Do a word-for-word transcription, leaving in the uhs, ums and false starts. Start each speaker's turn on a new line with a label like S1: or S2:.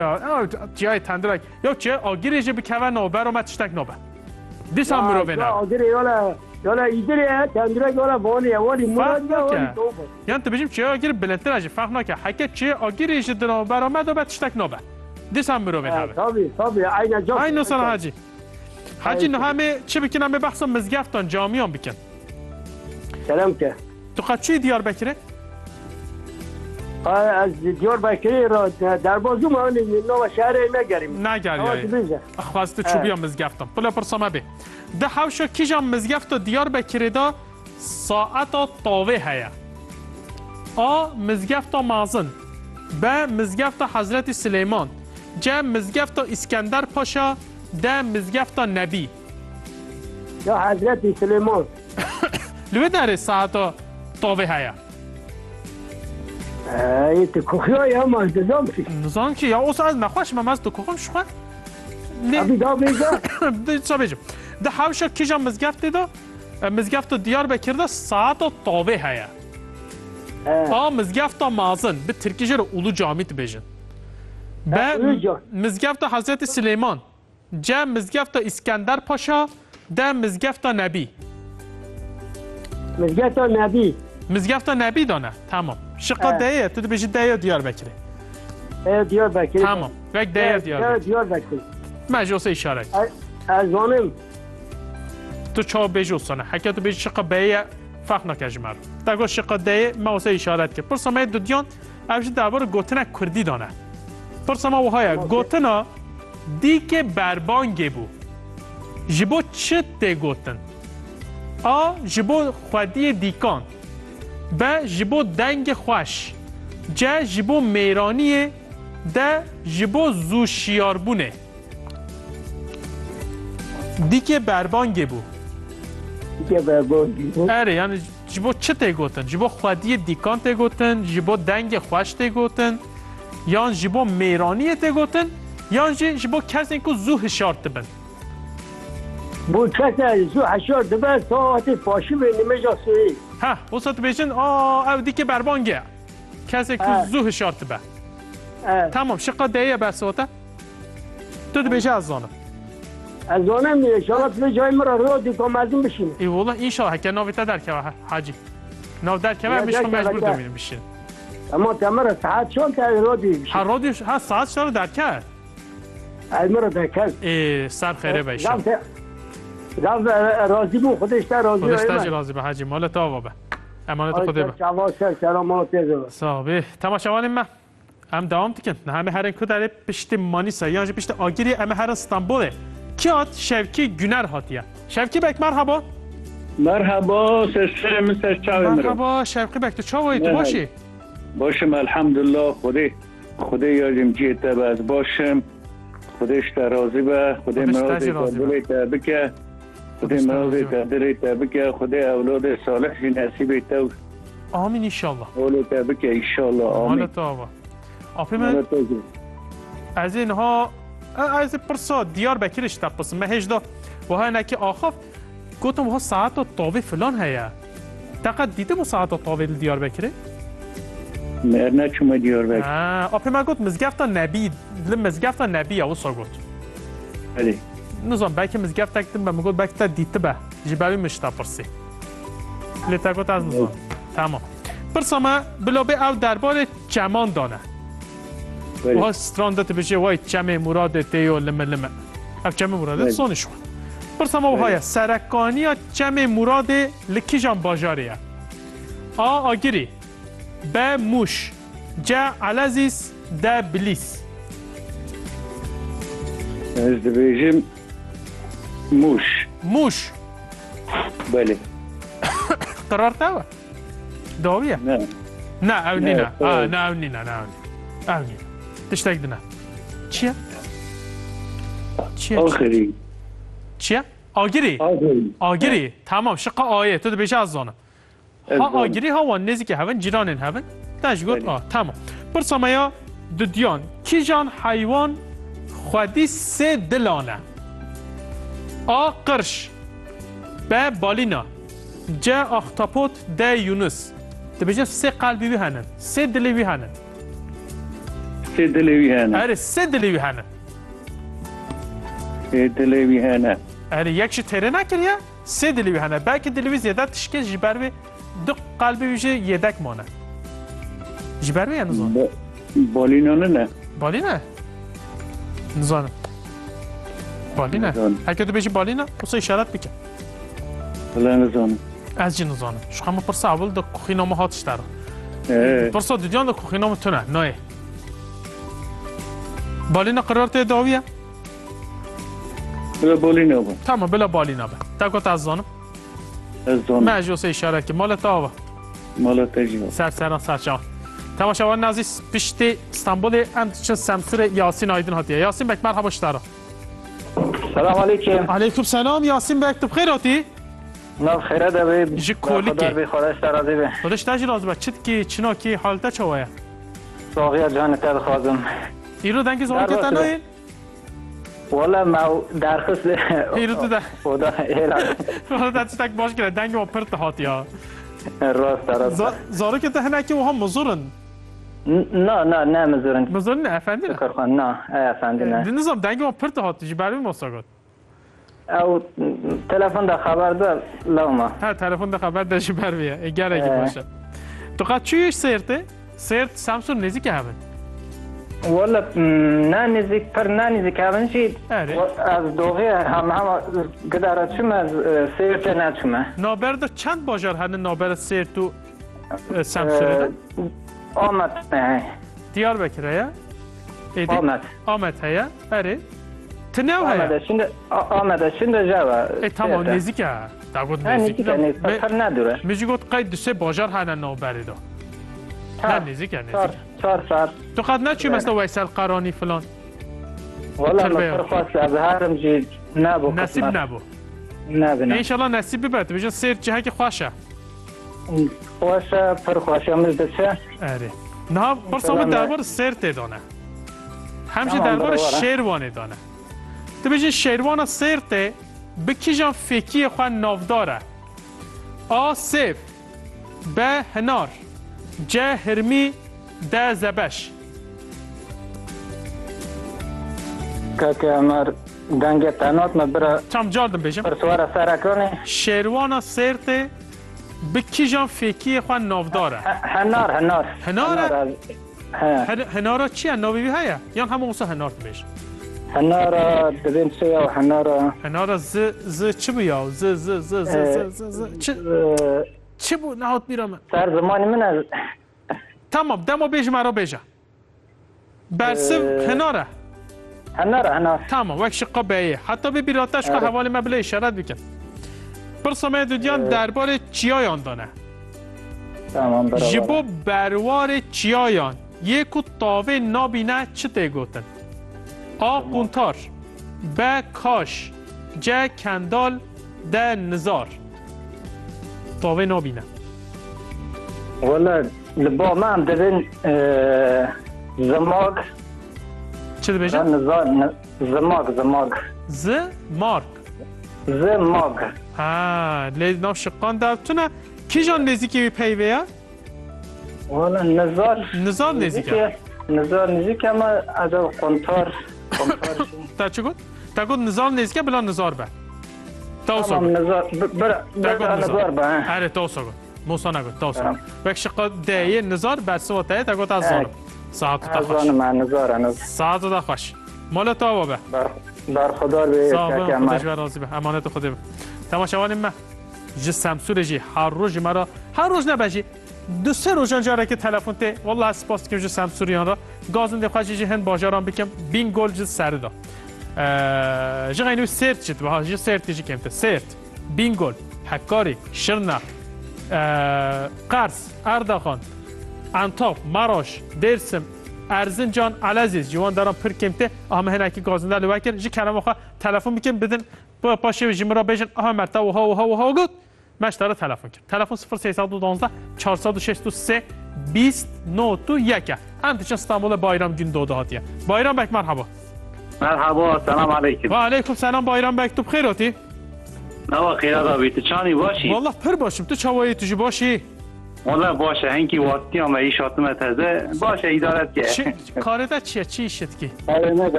S1: جای تندرک یا چه آگیری جه بکوه نوبر و متشتک نوبر دیس هم برو بینم
S2: آگیری یالا یالا ایدری تندرک یالا بانی والی مراد والی توبه
S1: یعنی تو بجیم چه آگیری بلندتر اجی فرق نکه حکه چه آگیری جه نوبر آمد و متشتک نوبر دیس هم برو بینم
S2: طبی طبی عین جا
S1: عین سال حاجی حاجی نه همه چه بکنم به بحث مزگفتان جامیان بکن
S2: سلام که
S1: تو قد چی دیار بکره
S2: از دیار بکری را در بازو ما نو شهر نگریم
S1: نگریم خواست چوبی هم مزگفتم بلا پرسامه به ده حوشا کیجا مزگفت دیار بکری دا ساعت طاوه هیا آ مزگفت مازن به مزگفت حضرت سلیمان جا مزگفت اسکندر پاشا ده مزگفت نبی
S2: یا حضرت سلیمان
S1: لوی داره ساعت طاوه هیا
S2: ایت کوخیای هم از نظام کی
S1: نظام کی یا اوس از نخواش من از تو کوخم شخوا
S2: ابی دا بیجا
S1: ده بیجم ده حوشا کیجا مزگفت دا مزگفت دیار بکرده ساعت طاوه هیا آ مزگفت مازن به ترکیه رو اولو جامیت بیجن به مزگفت حضرت سلیمان جا مزگفت اسکندر پاشا ده مزگفت نبی
S2: مزگفت نبی
S1: مزگفت نبی دانه تمام شقا دایه تو بیشی دایه دیار بکره
S2: دیار بکره
S1: تمام یک دایه دیار
S2: دیار بکره
S1: مجلس اشاره
S2: از وانم
S1: تو چا بیجوسانه حکا تو بیشی شقا بیه فرق نکش مرد دگاه شقا دایه موسه اشاره که پرسامه دو دیان اوش درباره گوتنه کردی دانه پرسامه وهای گوتنا دی که بربانگه بو جبو چه تی گوتن آ جبو خودی دیکان به جبو دنگ خوش جا جبو میرانیه ده جبو زوشیاربونه دیگه بربانگه بو
S2: دیگه بربانگه بو
S1: اره یعنی جبو چه تی گوتن جبو خودی دیکان تی گوتن جبو دنگ خوش تی گوتن یا جبو میرانیه تی گوتن یا جبو کسی که زو هشارت بن
S2: بو کسی زو هشارت بن ساعت پاشی به نمیجا سوی
S1: ها وسط بیشن آه او دیگه بربانگه کسی که زو هشارت به تمام شقا دیگه بس وقتا تو بیشه از زانم
S2: از زانم میره شاید به جای مرا رو دیگه مردم بشین
S1: ای والله این شاء حکر ناویتا در که حاجی ناو در که میشه مجبور دومینیم بشین
S2: اما تمر ساعت شون تا رو دی
S1: هر رو دی ها ساعت شون در که
S2: از مرا در که
S1: ای سر خیره بیشه
S2: رب راضی بو خودش تا راضی
S1: خودش تا راضی به حاجی مال تا بابا امانت خدا به
S2: شواشه سلامات دیگه
S1: صاحب تماشاوان ما هم دوام تکن نه همه هر کو داره پشت مانیسا یا پشت آگیری همه هر استانبوله کیات شوکی گونر هاتیه شوکی بک مرحبا
S3: مرحبا سر مستر چاوی
S1: مرحبا شوکی بک تو چاوی تو باشی
S3: باشم الحمدلله خدای خدای یارم جیت باز باشم خودش راضی به خدای مراد قبول تبکه خدای مراد قدر تبکه خدای اولاد صالح نصیب تو
S1: آمین ان شاء الله
S3: اولاد تبکه ان شاء الله آمین
S1: حالت آوا آفیم از اینها از پرسا دیار بکرش تپس مهجدا و ها نکی آخف گفتم ها ساعت و طاوه فلان هيا تقد دیده مو ساعت و طاوه دیار بکره
S3: نه چوم دیار بکره
S1: آه آفیم گفت مزگفت نبی لم مزگفت نبی او سا گفت
S3: بله
S1: نظام باید که مزگفت تکتم به مگود باید که دیده به جباوی مشتا پرسی لیتا گفت از نظام تمام پرسامه بلابه او دربار جمان دانه و ستراندت بشه وای چمه مراد تیو لمه لمه اف چمه مراد سونش خون پرسامه و های سرکانی چمه مراد لکیجان باجاریه آ آگیری به موش جا علازیس ده بلیس
S3: از بیجم موش
S1: موش
S3: بله
S1: قرار تاوه داویه
S3: نه
S1: نه او نینا آه نه او نینا نه او نینا تشتاق دنا چیه؟ چیه؟
S3: آخری
S1: چیه؟ آگیری؟
S3: آخری
S1: آگیری تمام شقا آیه تو بیشه از زانم ها آگیری ها وان نزی هون جیرانین هون تاش گفت آه تمام پرسامه یا دودیان کی جان حیوان خودی سه دلانه آ قرش به بالینا جا اختاپوت ده یونس تو بیشه سه قلبی وی هنن سه دلی وی هنن
S3: سه دلوی هنه
S1: اره سه دلیوی هنه
S3: سه دلوی هنه
S1: اره یکشی تره نکریه سه دلیوی هنه بلکه دلیوی زیاده تشکیل جبر به دو قلبی ویژه یدک مانه جبر به یا نزان
S3: با- بالینانه نه
S1: بالی نه نزانم بالی نه
S3: نزانم.
S1: اگه تو بشی بالی نه بسا اشارت بکن
S3: بلا نزانم
S1: از جی نزانم شو همه پرسا اول دا کخی نامه هاتش داره
S3: اه،
S1: پرسا دیدیان دا کخی نامه تو نه نه بالی نه قرار ته داویه
S3: بلا بالینه با
S1: تمام بلا بالی نه به تاکو از زانم
S3: از زانم
S1: مجلس اشاره که مال تا آوه
S3: مالا تجیب
S1: سر سران سرچان تماشاوان عزیز پشت استانبول اندچن سمسور یاسین آیدین هاتیه یاسین بک مرحبا شتارا
S2: سلام علیکم
S1: علیکم سلام یاسین بک تو بخیر هاتی
S2: نه خیره دوید
S1: جی کولی که.
S2: بی خودش ترازی به
S1: خودش تاجی راز با چت کی چنا کی حالتا چواه
S2: ساقی جان تر خوازم
S1: ایرو دنگی زمان که
S2: در باشه.
S1: تنوین
S2: والا ما درخواست
S1: ایرو تو ده
S2: خدا ایران
S1: خدا تک باش کرد دنگی ما پرت هاتی ها
S2: راست راست
S1: زارو که ته نکی و هم مزورن
S2: نه نه نه مزورن
S1: مزورن نه افندی نه
S2: شکر خان نه ای افندی نه
S1: دی نظام دنگی ما پرت هاتی جی برمی مستاقات
S2: او تلفن دا خبر ده لوما
S1: ها تلفن ده خبر داشی بر بیا اگر اگه
S2: اه.
S1: باشه تو قد چیش سرته سرت سامسون نزدیک همه
S2: والا نه نزدیک پر نه نزدیک همین چی
S1: اره.
S2: از دوغی هم هم گدارت شما از سیرت نه شما
S1: نابرد چند باجار هنه نابرد سیر تو سمسوره
S2: آمد نه
S1: دیار بکره یا؟ ایدی؟
S2: آمد
S1: آمد هیا؟ اره تنیو هیا؟
S2: آمده شنده آمده شنده جوا
S1: ای تمام نزدیکه تا گفت
S2: نه
S1: نزدیک
S2: نزدیک نیست پر نداره
S1: میجی گفت قید دو سه باجار هنه نابرد نه نزدیکه
S2: چهار
S1: نزدیکه
S2: چهار ساعت
S1: تو قد نه چی مثل ویسل قرانی فلان
S2: والا
S1: تربیه.
S2: من خواست از هرم جی نبو
S1: نصیب نبو
S2: نه بینم
S1: انشالله نصیب ببرد بجا سیر جهه که خوشه
S2: خوشه پر خوشه مزده چه
S1: اره نه برسا همه دربار سیر تیدانه همچه
S2: تمام
S1: دربار
S2: برابره.
S1: شیروانه دانه تو بجی شیروان سیر ته بکی جان فکی خواه نافداره آصف به هنار جه هرمی ده زبش
S2: که که امر دنگ تنات مبرا
S1: چم جاردم بجم
S2: پر سوار سرکانه
S1: شیروان سیر ته بکی جان فکی خواه نافداره
S2: هنار هنار
S1: هنار؟
S2: از- ها.
S1: هن- هنارا چیه ناویوی هیا یا همه اوسا هنار بجم
S2: هنار دبین سویا و هنار
S1: هنارا ز ز چی بیا ز ز ز ز ز ز ز چه
S2: اه،
S1: چه بود نهات میرم
S2: سر زمانی من از
S1: تمام دمو بیج مرا بیجا برسم
S2: اه.
S1: هناره
S2: هنار هنار
S1: تمام وک شقا بیه حتی به بیراتش که
S2: آره.
S1: حوالی مبله اشارت بکن پرسامه دودیان دربار چیایان دانه
S2: تمام برابر
S1: جبو بروار چیایان یکو تاوه نابینه چه تی گوتن آ قونتار ب کاش ج کندال د نزار تاوه نابینه
S2: والا لبا ما هم دبین اه، زماگ
S1: چه دی بیجن؟
S2: نزار ن- زماگ زماگ
S1: ز مارک
S2: زماگ
S1: ها لی ناف شقان دارتونه کی جان نزدیکی پیوه یا؟
S2: والا نزار
S1: نزار نزدیکه
S2: نزار نزدیک اما از قنطار قنطار
S1: تا چه گفت؟ تا گفت نزار نزدیکه بلا نزار به تا اوسا
S2: تمام
S1: گفت
S2: نزار ب- برا
S1: تا گفت
S2: برا نزار با ها.
S1: اره تا اوسا گفت موسا نگفت تا اوسا
S2: تمام.
S1: گفت وک شقا دیه نزار برسه و تایه تا گفت از زارم ساعت تا
S2: از
S1: خوش
S2: آن من نزار هنوز
S1: ساعت تا خوش مال تا بابا
S2: بر بر خدا به
S1: صاحب
S2: که
S1: خودش
S2: امر
S1: به راضی به امانت خود به تماشاوان ما جی سمسور جی هر روز مرا هر روز نبجی دو سه روز جاره که تلفن ته والله سپاس که جی سمسوریان را گازن ده خوش جی هند باجاران بکم بین گل جی سر دا جی غینو سرت چت به جی سرت جی کمت سرت بین گل حکاری شرنا قرص اردخان انتاف مراش درسم ارزنجان العزیز جوان دارم پر کمته اهم هنکی گازنده لوکر جی کلمه خو تلفن میکنم بدن با پاشه جی مرا بجن اهم مرتا و ها و ها و ها گفت مش داره تلفن کرد تلفن صفر سیصد و دوازده چهارصد و شصت و سه بیست نود و یک انتش استانبول بایرام gün doğdu hatiye بایرام بک مرحبا
S4: مرحبا سلام علیکم
S1: و علیکم سلام بایرام بک تو بخیر هاتی
S4: نوا خیرات آبی تو چانی باشی
S1: والله پر باشم تو چوایی تو جی باشی
S4: والله باشه هنگی وقتی هم ایشاتم تازه باشه ادارت که
S1: چی کارت چیه چی شد کی
S4: آره نه